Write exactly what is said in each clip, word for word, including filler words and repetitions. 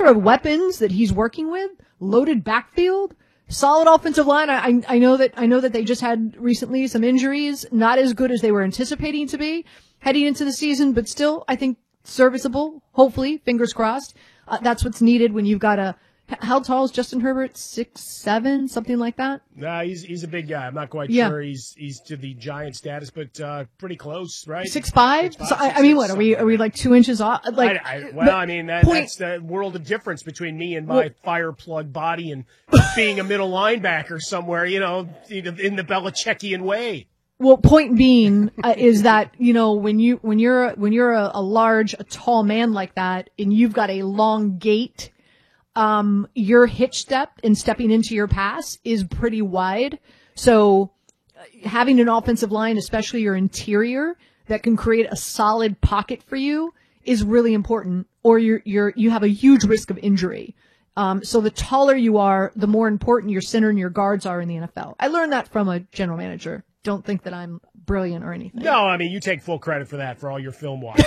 plethora of weapons that he's working with, loaded backfield, solid offensive line. I, I, I know that, I know that they just had recently some injuries, not as good as they were anticipating to be heading into the season, but still, I think serviceable, hopefully, fingers crossed. Uh, that's what's needed when you've got a, how tall is Justin Herbert? Six, seven, something like that? Nah, he's he's a big guy. I'm not quite yeah. sure he's he's to the giant status, but uh, pretty close, right? Six five. Six, five so, six, I, I mean, six, what are we? Are we like two inches off? Like, I, I, well, I mean, that, point, that's the world of difference between me and my well, fire plug body and being a middle linebacker somewhere, you know, in the Belichickian way. Well, point being uh, is that, you know, when you when you're when you're a, a large, a tall man like that, and you've got a long gait. Um, your hitch step in stepping into your pass is pretty wide. So uh, having an offensive line, especially your interior, that can create a solid pocket for you is really important, or you're, you're, you have a huge risk of injury. Um, so the taller you are, the more important your center and your guards are in the N F L. I learned that from a general manager. Don't think that I'm brilliant or anything. No, I mean, you take full credit for that, for all your film watching.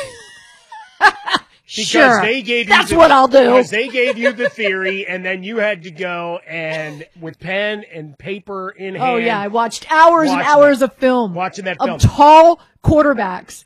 Because sure, they gave you that's the, what I'll do. Because they gave you the theory, and then you had to go and with pen and paper in hand. Oh yeah, I watched hours and hours that, of film. Watching that of film. tall quarterbacks.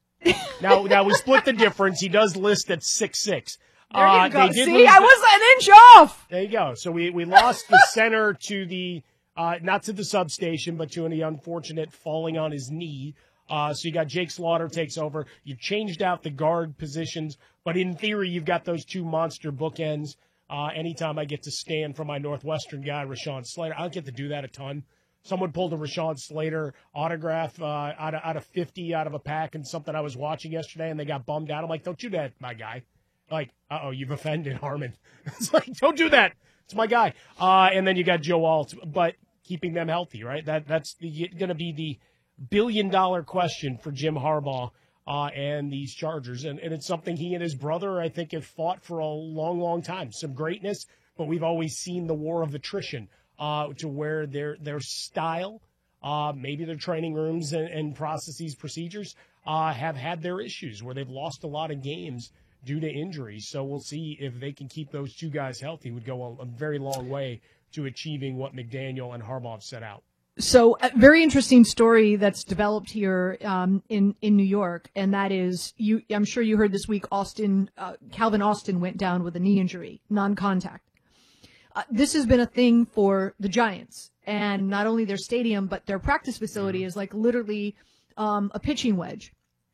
now, now we split the difference. He does list at six six. There you uh, go. They did See, I the, was an inch off. There you go. So we we lost the center to the uh, not to the substation, but to the unfortunate falling on his knee. Uh, so you got Jake Slaughter takes over. You've changed out the guard positions, but in theory, you've got those two monster bookends. Uh, anytime I get to stand for my Northwestern guy, Rashawn Slater, I don't get to do that a ton. Someone pulled a Rashawn Slater autograph uh, out of out of fifty out of a pack and something I was watching yesterday, and they got bummed out. I'm like, don't do that, my guy. Like, uh-oh, you've offended Harmon. It's like, don't do that. It's my guy. Uh, and then you got Joe Alt, but keeping them healthy, right? That That's going to be the billion-dollar question for Jim Harbaugh uh, and these Chargers. And, and it's something he and his brother, I think, have fought for a long, long time. Some greatness, but we've always seen the war of attrition uh, to where their their style, uh, maybe their training rooms and, and processes, procedures, uh, have had their issues where they've lost a lot of games due to injuries. So we'll see if they can keep those two guys healthy. Would go a, a very long way to achieving what McDaniel and Harbaugh have set out. So a very interesting story that's developed here um, in in New York, and that is, you. I'm sure you heard this week, Austin uh, Calvin Austin went down with a knee injury, non-contact. Uh, this has been a thing for the Giants, and not only their stadium, but their practice facility is like literally um, a pitching wedge.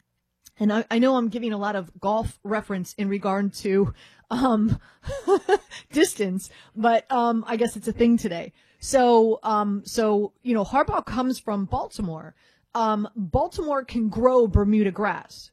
And I, I know I'm giving a lot of golf reference in regard to um, distance, but um, I guess it's a thing today. So, um, so, you know, Harbaugh comes from Baltimore. Um, Baltimore can grow Bermuda grass.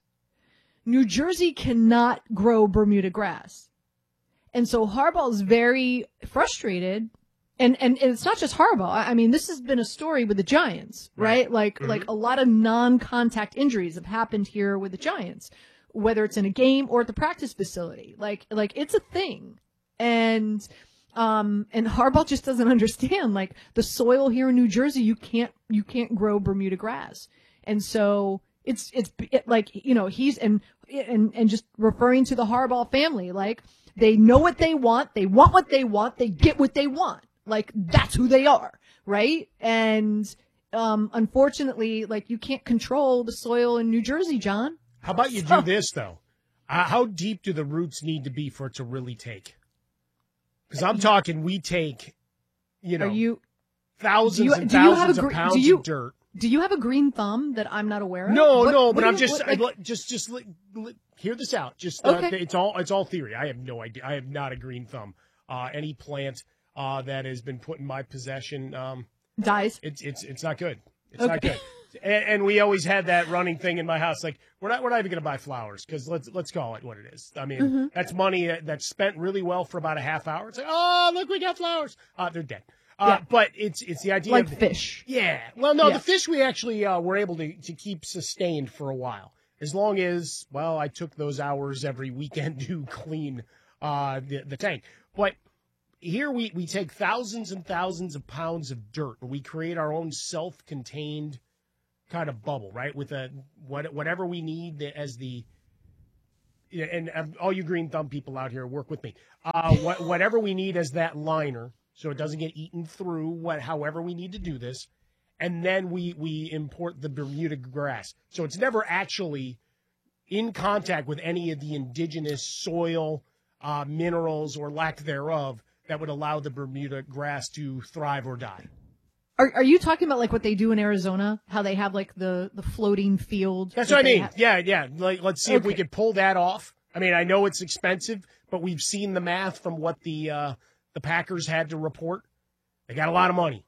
New Jersey cannot grow Bermuda grass. And so Harbaugh's very frustrated. And, and, and it's not just Harbaugh. I mean, this has been a story with the Giants, right? Like, mm-hmm. like a lot of non-contact injuries have happened here with the Giants, whether it's in a game or at the practice facility. Like, like it's a thing. And, Um, and Harbaugh just doesn't understand, like, the soil here in New Jersey, you can't, you can't grow Bermuda grass. And so it's, it's it, like, you know, he's, and, and, and just referring to the Harbaugh family, like, they know what they want, they want what they want, they get what they want. Like, that's who they are, right? And, um, unfortunately, like, you can't control the soil in New Jersey, John. How about you so, do this, though? Uh, how deep do the roots need to be for it to really take? Because I'm talking, we take, you know, you, thousands you, and thousands gr- of pounds you, of dirt. Do you have a green thumb that I'm not aware of? No, what, no, what but I'm you, just, what, like, I'd, just, just, li, li, hear this out. Just, uh, okay. it's all, it's all theory. I have no idea. I have not a green thumb. Uh, any plant uh, that has been put in my possession um, dies. It's, it's, it's not good. It's okay. not good. And, and we always had that running thing in my house, like we're not we're not even going to buy flowers because let's let's call it what it is. I mean, mm-hmm. that's money that's spent really well for about a half hour. It's like, oh, look, we got flowers. Uh, they're dead. Uh, yeah. But it's it's the idea like of fish. Yeah. Well, no, yeah. the fish we actually uh, were able to to keep sustained for a while, as long as well I took those hours every weekend to clean uh, the the tank. But here we we take thousands and thousands of pounds of dirt and we create our own self-contained kind of bubble, right? With a what whatever we need as the and um, all you green thumb people out here, work with me. Uh, what, whatever we need as that liner, so it doesn't get eaten through. What, however we need to do this, and then we we import the Bermuda grass, so it's never actually in contact with any of the indigenous soil, uh, minerals, or lack thereof that would allow the Bermuda grass to thrive or die. Are are you talking about like what they do in Arizona? How they have like the, the floating field? That's that what I they mean. have? Yeah, yeah. Like, let's see if we Okay. could pull that off. I mean, I know it's expensive, but we've seen the math from what the uh, the Packers had to report. They got a lot of money.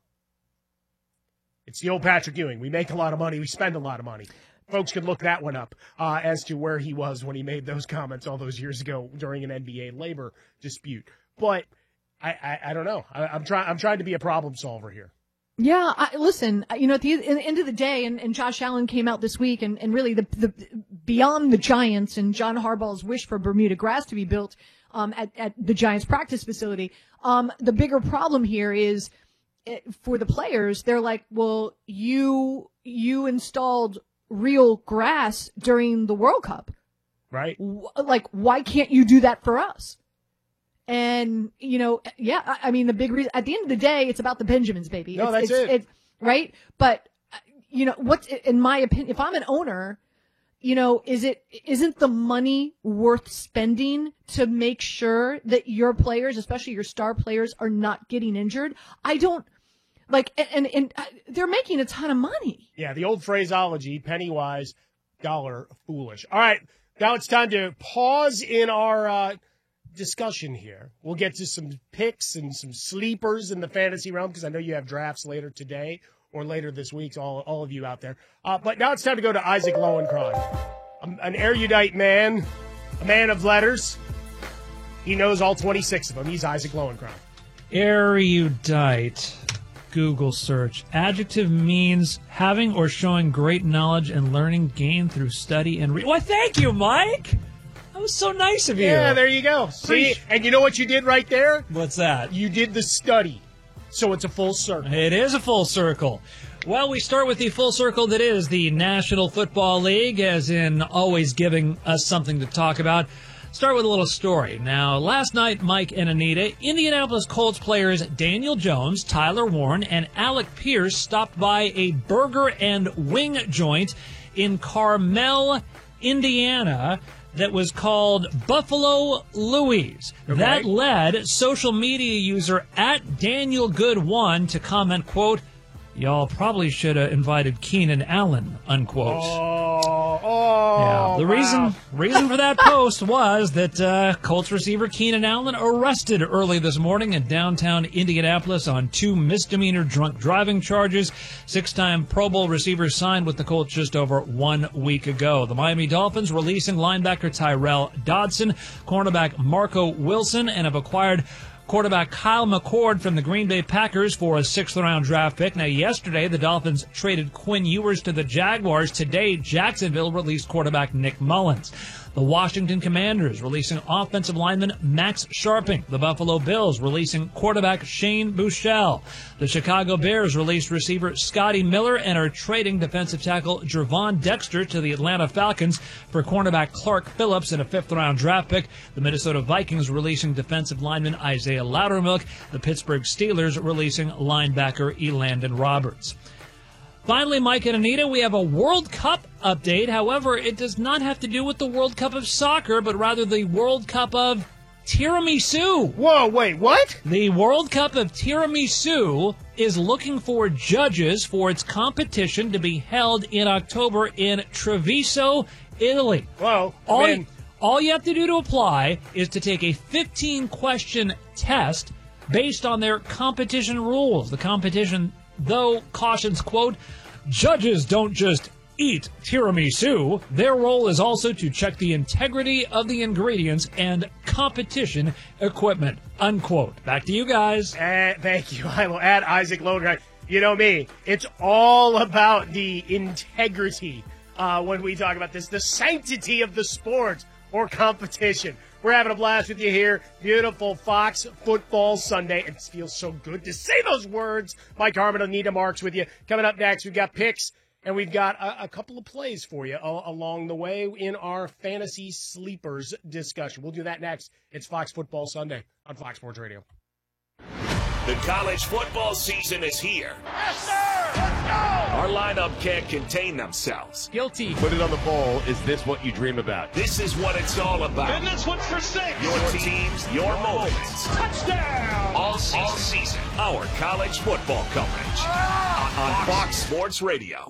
It's the old Patrick Ewing. We make a lot of money. We spend a lot of money. Folks can look that one up uh, as to where he was when he made those comments all those years ago during an N B A labor dispute. But I, I, I don't know. I, I'm trying. I'm trying to be a problem solver here. Yeah, I, listen, you know, at the, at the end of the day, and, and Josh Allen came out this week, and, and really the, the beyond the Giants and John Harbaugh's wish for Bermuda grass to be built um, at, at the Giants practice facility, um, the bigger problem here is eh, for the players. They're like, well, you you installed real grass during the World Cup, Right? w- like why can't you do that for us? And, you know, yeah, I, I mean, the big reason, at the end of the day, it's about the Benjamins, baby. No, it's, that's it's, it. It's, right? But, uh, you know, what's, in my opinion, if I'm an owner, you know, is it, isn't the money worth spending to make sure that your players, especially your star players, are not getting injured? I don't, like, and, and, and uh, they're making a ton of money. Yeah, the old phraseology, penny wise, dollar foolish. All right, now it's time to pause in our uh, discussion here. We'll get to some picks and some sleepers in the fantasy realm because I know you have drafts later today or later this week, all, all of you out there. Uh, but now it's time to go to Isaac Lowenkron, um, an erudite man, a man of letters. He knows all twenty-six of them. He's Isaac Lowenkron. Erudite. Google search. Adjective means having or showing great knowledge and learning gained through study and read. Why, thank you, Mike. That was so nice of you. Yeah, there you go. See, and you know what you did right there? What's that? You did the study. So it's a full circle. It is a full circle. Well, we start with the full circle that is the National Football League, as in always giving us something to talk about. Start with a little story. Now, last night, Mike and Anita, Indianapolis Colts players Daniel Jones, Tyler Warren, and Alec Pierce stopped by a burger and wing joint in Carmel, Indiana, that was called Buffalo Louie's. Okay. That led social media user at Daniel Good One to comment, quote, "Y'all probably should have invited Keenan Allen," unquote. Oh, oh, Yeah, the wow. reason reason for that post was that uh, Colts receiver Keenan Allen arrested early this morning in downtown Indianapolis on two misdemeanor drunk driving charges. Six-time Pro Bowl receiver signed with the Colts just over one week ago. The Miami Dolphins releasing linebacker Tyrell Dodson, cornerback Marco Wilson, and have acquired quarterback Kyle McCord from the Green Bay Packers for a sixth-round draft pick. Now, yesterday, the Dolphins traded Quinn Ewers to the Jaguars. Today, Jacksonville released quarterback Nick Mullins. The Washington Commanders releasing offensive lineman Max Sharping. The Buffalo Bills releasing quarterback Shane Buechele. The Chicago Bears released receiver Scotty Miller and are trading defensive tackle Gervon Dexter to the Atlanta Falcons for cornerback Clark Phillips and a fifth-round draft pick. The Minnesota Vikings releasing defensive lineman Isaiah Loudermilk. The Pittsburgh Steelers releasing linebacker Elandon Roberts. Finally, Mike and Anita, we have a World Cup update. However, it does not have to do with the World Cup of soccer, but rather the World Cup of tiramisu. Whoa, wait, what? The World Cup of Tiramisu is looking for judges for its competition to be held in October in Treviso, Italy. Whoa, All, man. all you have to do to apply is to take a fifteen-question test based on their competition rules. The competition, though, cautions, quote, "Judges don't just eat tiramisu. Their role is also to check the integrity of the ingredients and competition equipment," unquote. Back to you guys. Uh, thank you. I will add Isaac Lowenkron. You know me. It's all about the integrity uh, when we talk about this, the sanctity of the sport or competition. We're having a blast with you here. Beautiful Fox Football Sunday. It feels so good to say those words. Mike Harmon, Anita Marks with you. Coming up next, we've got picks And we've got a, a couple of plays for you uh, along the way in our fantasy sleepers discussion. We'll do that next. It's Fox Football Sunday on Fox Sports Radio. The college football season is here. Yes, sir! Let's go! Our lineup can't contain themselves. Guilty. Put it on the bowl. Is this what you dream about? This is what it's all about. And this one's for six. Your teams, your moments. Touchdown! All season. All season. Our college football coverage on, on Fox Sports Radio.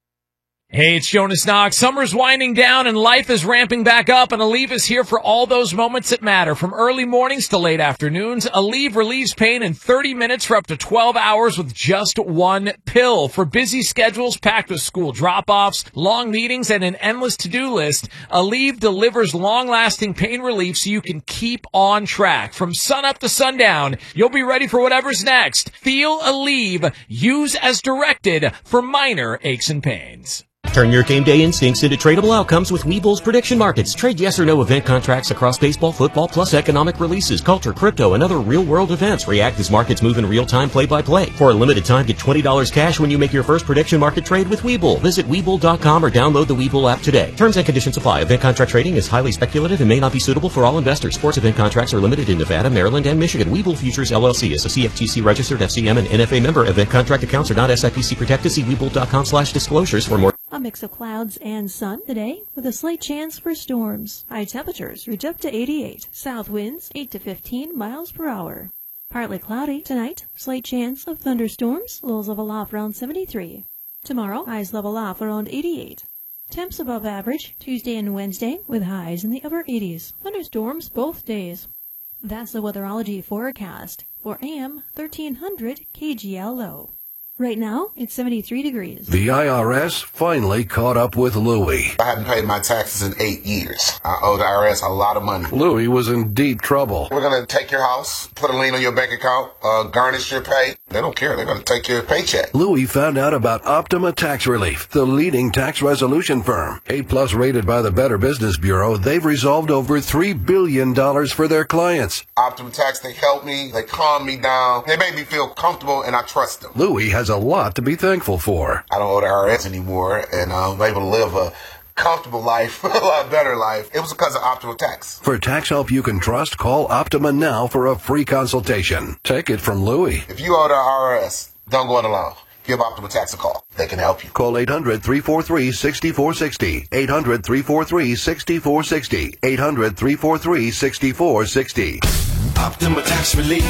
Hey, it's Jonas Knox. Summer's winding down and life is ramping back up, and Aleve is here for all those moments that matter. From early mornings to late afternoons, Aleve relieves pain in thirty minutes for up to twelve hours with just one pill. For busy schedules packed with school drop-offs, long meetings, and an endless to-do list, Aleve delivers long-lasting pain relief so you can keep on track. From sunup to sundown, you'll be ready for whatever's next. Feel Aleve. Use as directed for minor aches and pains. Turn your game day instincts into tradable outcomes with Webull's prediction markets. Trade yes or no event contracts across baseball, football, plus economic releases, culture, crypto, and other real-world events. React as markets move in real time, play-by-play. For a limited time, get twenty dollars cash when you make your first prediction market trade with Webull. Visit Webull dot com or download the Webull app today. Terms and conditions apply. Event contract trading is highly speculative and may not be suitable for all investors. Sports event contracts are limited in Nevada, Maryland, and Michigan. Webull Futures, L L C is a C F T C registered F C M and N F A member. Event contract accounts are not S I P C protected. See Webull dot com slash disclosures for more. A mix of clouds and sun today with a slight chance for storms. High temperatures reach up to eighty-eight. South winds eight to fifteen miles per hour. Partly cloudy tonight. Slight chance of thunderstorms. Lows level off around seventy-three. Tomorrow, highs level off around eighty-eight. Temps above average Tuesday and Wednesday with highs in the upper eighties. Thunderstorms both days. That's the weatherology forecast for A M thirteen hundred K G L O. Right now, it's seventy-three degrees. The I R S finally caught up with Louie. I haven't paid my taxes in eight years. I owe the I R S a lot of money. Louie was in deep trouble. We're going to take your house, put a lien on your bank account, uh, garnish your pay. They don't care. They're going to take your paycheck. Louie found out about Optima Tax Relief, the leading tax resolution firm. A plus rated by the Better Business Bureau, they've resolved over three billion dollars for their clients. Optima Tax, they help me. They calm me down. They make me feel comfortable, and I trust them. Louie has a lot to be thankful for. I don't owe the I R S anymore, and I'm able to live a comfortable life, a lot better life. It was because of Optima Tax. For tax help you can trust, call Optima now for a free consultation. Take it from Louie. If you owe the I R S, don't go it alone. Give Optima Tax a call. They can help you. Call eight hundred, three four three, six four six zero. eight hundred, three four three, six four six zero. eight hundred, three four three, six four six zero. Optima Tax Relief.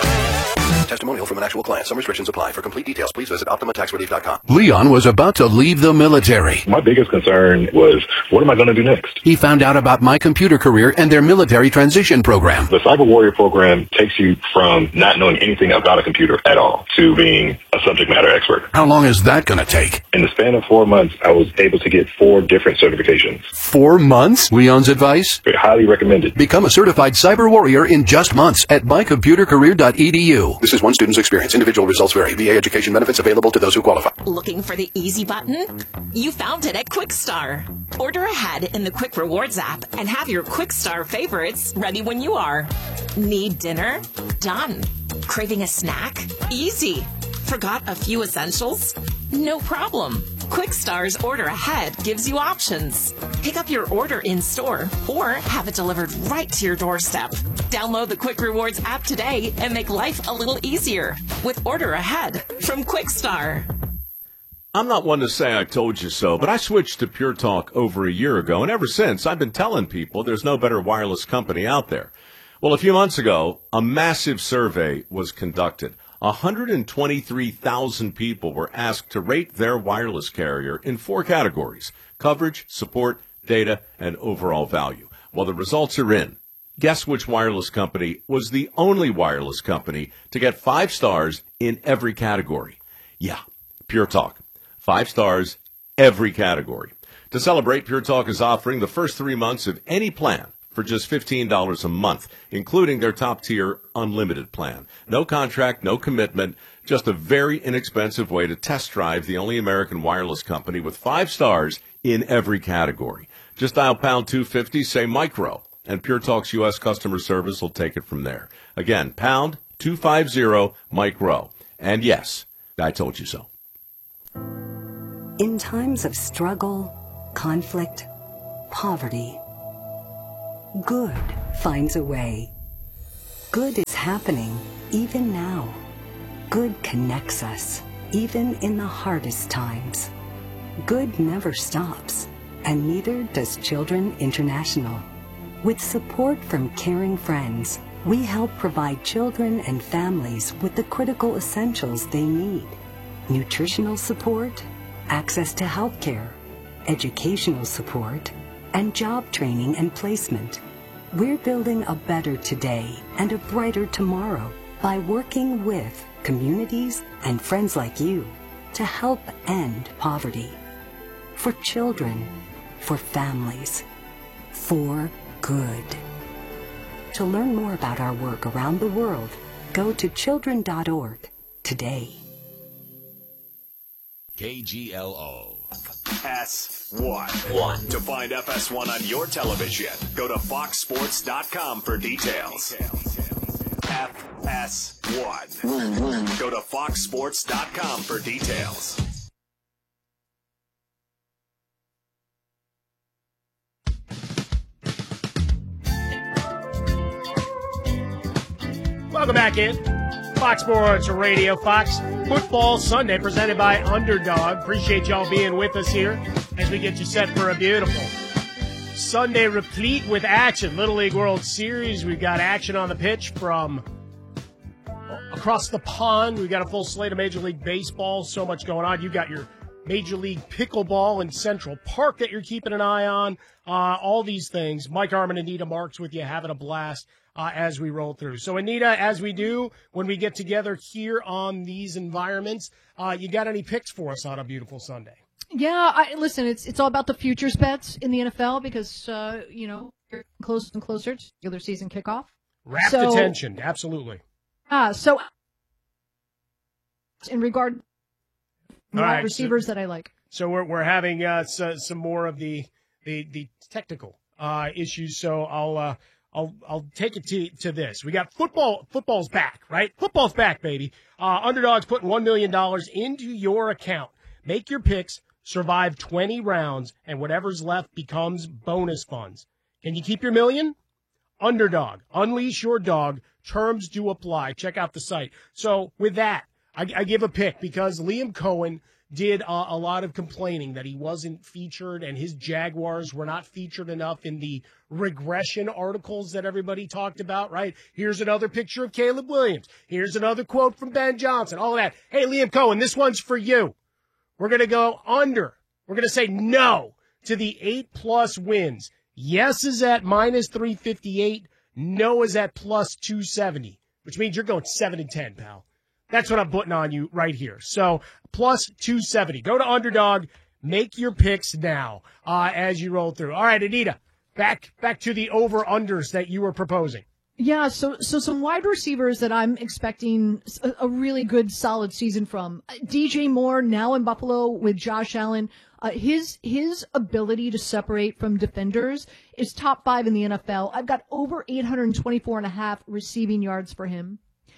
Testimonial from an actual client. Some restrictions apply. For complete details, please visit Optima Tax Relief dot com. Leon was about to leave the military. My biggest concern was, what am I going to do next? He found out about My Computer Career and their military transition program. The Cyber Warrior program takes you from not knowing anything about a computer at all to being a subject matter expert. How long is that going to take? In the span of four months, I was able to get four different certifications. Four months? Leon's advice? Highly recommended. Become a certified cyber warrior in just months at my computer career dot e d u. This is one student's experience. Individual results vary. V A education benefits available to those who qualify. Looking for the easy button? You found it at Quickstar. Order ahead in the Quick Rewards app and have your Quickstar favorites ready when you are. Need dinner? Done. Craving a snack? Easy. Forgot a few essentials? No problem. Quickstar's Order Ahead gives you options. Pick up your order in store or have it delivered right to your doorstep. Download the Quick Rewards app today and make life a little easier with Order Ahead from Quickstar. I'm not one to say I told you so, but I switched to Pure Talk over a year ago, and ever since I've been telling people there's no better wireless company out there. Well, a few months ago, a massive survey was conducted. one hundred twenty-three thousand people were asked to rate their wireless carrier in four categories: coverage, support, data, and overall value. Well, the results are in. Guess which wireless company was the only wireless company to get five stars in every category? Yeah, Pure Talk. Five stars, every category. To celebrate, Pure Talk is offering the first three months of any plan for just fifteen dollars a month, including their top-tier unlimited plan. No contract, no commitment, just a very inexpensive way to test drive the only American wireless company with five stars in every category. Just dial pound two fifty, say micro, and Pure Talk's U S customer service will take it from there. Again, pound two fifty, micro. And yes, I told you so. In times of struggle, conflict, poverty, good finds a way. Good is happening even now. Good connects us, even in the hardest times. Good never stops, and neither does Children International. With support from caring friends, we help provide children and families with the critical essentials they need. Nutritional support, access to health care, educational support, and job training and placement. We're building a better today and a brighter tomorrow by working with communities and friends like you to help end poverty. For children, for families, for good. To learn more about our work around the world, go to children dot org today. K G L O. S one. One. To find F S one on your television, go to fox sports dot com for details. F S one. One, one. Go to fox sports dot com for details. Welcome back in. Fox Sports Radio, Fox Football Sunday, presented by Underdog. Appreciate y'all being with us here as we get you set for a beautiful Sunday replete with action. Little League World Series, we've got action on the pitch from across the pond. We've got a full slate of Major League Baseball. So much going on. You've got your Major League Pickleball in Central Park that you're keeping an eye on. Uh, all these things. Mike Harmon and Anita Marks with you, having a blast uh, as we roll through. So, Anita, as we do when we get together here on these environments, uh, you got any picks for us on a beautiful Sunday? Yeah, I, listen, it's it's all about the futures bets in the N F L because, uh, you know, you're closer and closer to regular season kickoff. Rapt so, attention, absolutely. Uh, so, in regard to right, receivers so, that I like. So we're we're having uh, so, some more of the the, the technical uh, issues. So I'll uh, I'll I'll take it to to this. We got football. Football's back, right? Football's back, baby. Uh, Underdog's putting one million dollars into your account. Make your picks, survive twenty rounds, and whatever's left becomes bonus funds. Can you keep your million? Underdog. Unleash your dog. Terms do apply. Check out the site. So with that, I, I give a pick because Liam Cohen did uh, a lot of complaining that he wasn't featured and his Jaguars were not featured enough in the regression articles that everybody talked about, right? Here's another picture of Caleb Williams. Here's another quote from Ben Johnson, all of that. Hey, Liam Cohen, this one's for you. We're going to go under. We're going to say no to the eight-plus wins. Yes is at minus three fifty-eight. No is at plus two seventy, which means you're going seven and ten, pal. That's what I'm putting on you right here. So plus two seventy. Go to Underdog. Make your picks now uh, as you roll through. All right, Anita, back back to the over-unders that you were proposing. Yeah, so so some wide receivers that I'm expecting a, a really good, solid season from. D J Moore now in Buffalo with Josh Allen. Uh, his his ability to separate from defenders is top five in the N F L. I've got over eight hundred twenty-four and a half receiving yards for him.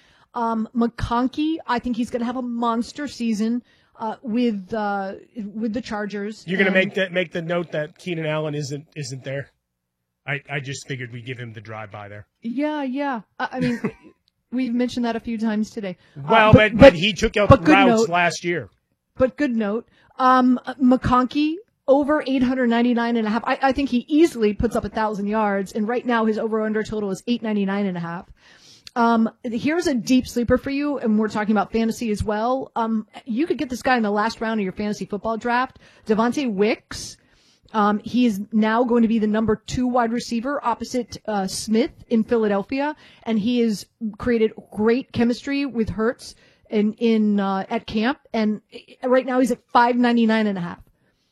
Um, McConkey, I think he's going to have a monster season uh, with uh, with the Chargers. You're going to make that make the note that Keenan Allen isn't isn't there. I, I just figured we'd give him the drive-by there. Yeah, yeah. I, I mean, we've mentioned that a few times today. Well, uh, but, but, but he took out routes note, last year. But good note. Um, McConkey, over eight hundred ninety-nine and a half. I, I think he easily puts up one thousand yards, and right now his over-under total is eight ninety-nine and a half. Um, here's a deep sleeper for you, and we're talking about fantasy as well. Um, you could get this guy in the last round of your fantasy football draft. Devontae Wicks. Um, he is now going to be the number two wide receiver opposite uh, Smith in Philadelphia, and he has created great chemistry with Hurts in in uh, at camp. And right now he's at five ninety-nine and a half.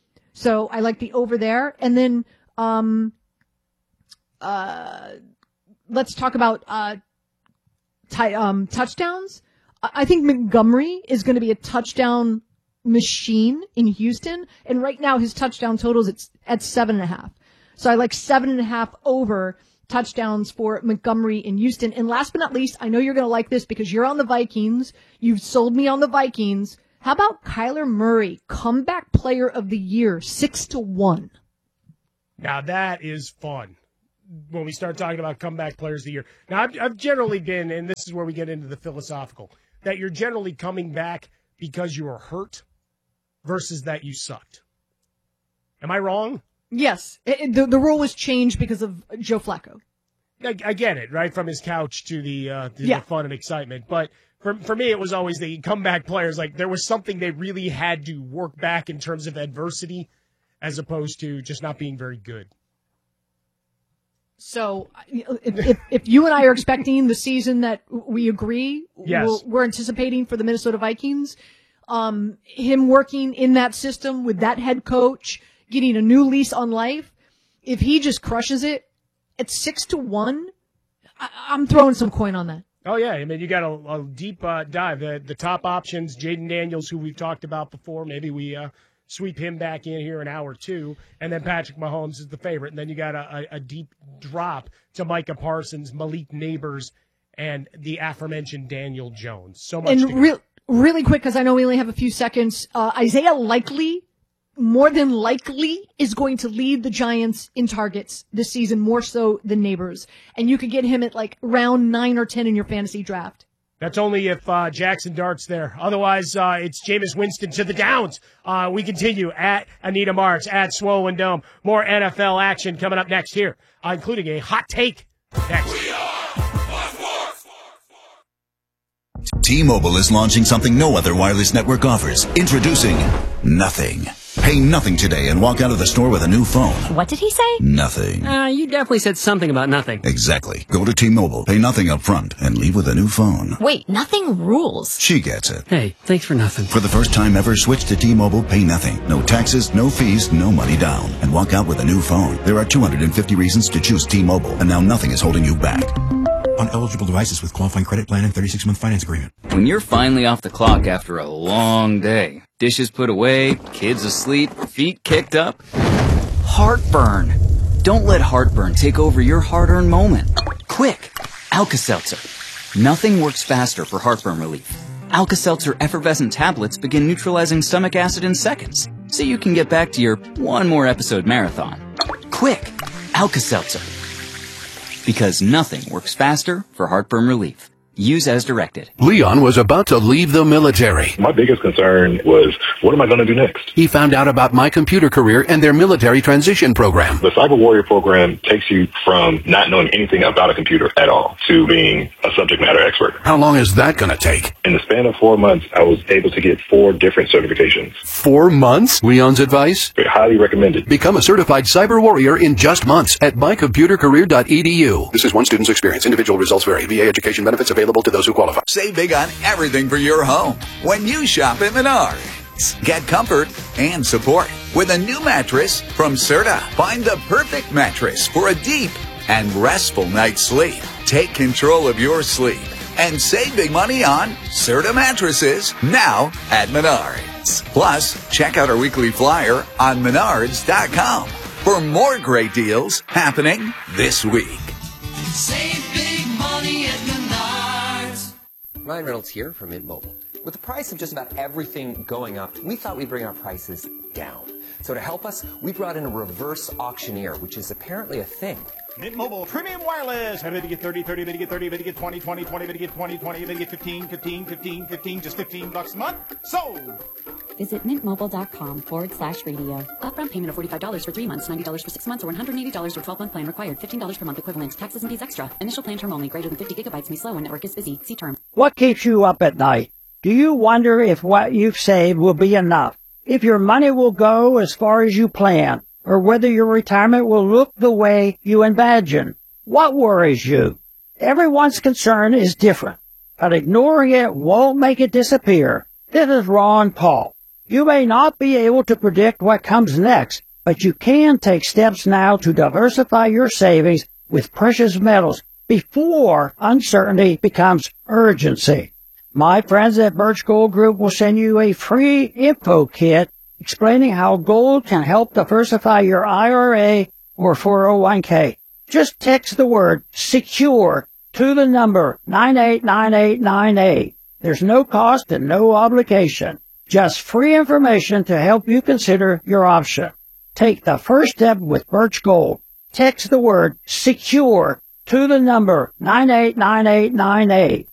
So I like the over there. And then um, uh, let's talk about uh, t- um, touchdowns. I think Montgomery is going to be a touchdown machine in Houston, and right now his touchdown totals it's at seven and a half. So I like seven and a half over touchdowns for Montgomery in Houston. And last but not least, I know you're going to like this because you're on the Vikings. You've sold me on the Vikings. How about Kyler Murray, comeback player of the year, six to one? Now that is fun when we start talking about comeback players of the year. Now I've, I've generally been, and this is where we get into the philosophical, that you're generally coming back because you were hurt versus that you sucked. Am I wrong? Yes. It, it, the, the rule was changed because of Joe Flacco. I, I get it, right? From his couch to the, uh, to yeah. the fun and excitement. But for for me, it was always the comeback players. Like, there was something they really had to work back in terms of adversity as opposed to just not being very good. So if, if, if you and I are expecting the season that we agree, yes. we're, we're anticipating for the Minnesota Vikings, um, him working in that system with that head coach, getting a new lease on life, if he just crushes it at six to one, I, I'm throwing some coin on that. Oh, yeah. I mean, you got a, a deep uh, dive. The, the top options, Jaden Daniels, who we've talked about before. Maybe we uh, sweep him back in here in hour two. And then Patrick Mahomes is the favorite. And then you got a, a, a deep drop to Micah Parsons, Malik Neighbors, and the aforementioned Daniel Jones. So much and to go. Re- really quick, because I know we only have a few seconds, uh, Isaiah Likely, more than likely, is going to lead the Giants in targets this season, more so than Neighbors. And you could get him at like round nine or ten in your fantasy draft. That's only if uh, Jackson Dart's there. Otherwise, uh, it's Jameis Winston to the downs. Uh, we continue at Anita Marks, at Swollen Dome. More N F L action coming up next here, uh, including a hot take next. T-Mobile is launching something no other wireless network offers. Introducing Nothing. Pay nothing today and walk out of the store with a new phone. What did he say? Nothing. Uh, you definitely said something about nothing. Exactly. Go to T-Mobile, pay nothing up front, and leave with a new phone. Wait, nothing rules. She gets it. Hey, thanks for nothing. For the first time ever, switch to T-Mobile, pay nothing. No taxes, no fees, no money down. And walk out with a new phone. There are two hundred fifty reasons to choose T-Mobile, and now nothing is holding you back. On eligible devices with qualifying credit plan and thirty-six month finance agreement. When you're finally off the clock after a long day, dishes put away, kids asleep, feet kicked up, heartburn. Don't let heartburn take over your hard-earned moment. Quick, Alka-Seltzer. Nothing works faster for heartburn relief. Alka-Seltzer effervescent tablets begin neutralizing stomach acid in seconds, so you can get back to your one more episode marathon. Quick, Alka-Seltzer. Because nothing works faster for heartburn relief. Use as directed. Leon was about to leave the military. My biggest concern was, what am I going to do next? He found out about My Computer Career and their military transition program. The Cyber Warrior program takes you from not knowing anything about a computer at all to being a subject matter expert. How long is that going to take? In the span of four months, I was able to get four different certifications. Four months? Leon's advice? Highly recommended. Become a certified cyber warrior in just months at my computer career dot e d u. This is one student's experience. Individual results vary. V A education benefits available to those who qualify. Save big on everything for your home when you shop at Menards. Get comfort and support with a new mattress from Serta. Find the perfect mattress for a deep and restful night's sleep. Take control of your sleep and save big money on Serta mattresses now at Menards. Plus, check out our weekly flyer on menards dot com for more great deals happening this week. Save big money at Menards. Ryan Reynolds here from Mint Mobile. With the price of just about everything going up, we thought we'd bring our prices down. So to help us, we brought in a reverse auctioneer, which is apparently a thing. Mint Mobile Premium Wireless. How did you get thirty, thirty, did you get thirty, did you get twenty, twenty, twenty, did you get twenty, twenty, did you get fifteen, fifteen, fifteen, fifteen, just fifteen bucks a month? Sold! Visit mintmobile.com forward slash radio. Upfront payment of forty-five dollars for three months, ninety dollars for six months, or one hundred eighty dollars for twelve month plan required. fifteen dollars per month equivalent. Taxes and fees extra. Initial plan term only. Greater than fifty gigabytes may slow when network is busy. See term. What keeps you up at night? Do you wonder if what you've saved will be enough? If your money will go as far as you plan? Or whether your retirement will look the way you imagine? What worries you? Everyone's concern is different, but ignoring it won't make it disappear. This is Ron Paul. You may not be able to predict what comes next, but you can take steps now to diversify your savings with precious metals before uncertainty becomes urgency. My friends at Birch Gold Group will send you a free info kit explaining how gold can help diversify your I R A or four oh one k. Just text the word SECURE to the number nine eight nine eight nine eight. There's no cost and no obligation. Just free information to help you consider your option. Take the first step with Birch Gold. Text the word SECURE to the number nine eight nine eight nine eight.